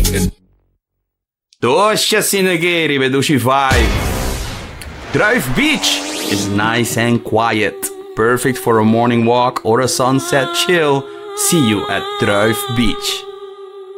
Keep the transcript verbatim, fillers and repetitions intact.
Tosha Sinegeri, veduši vibe. Druif Beach is nice and quiet. Perfect for a morning walk or a sunset chill. See you at Druif Beach.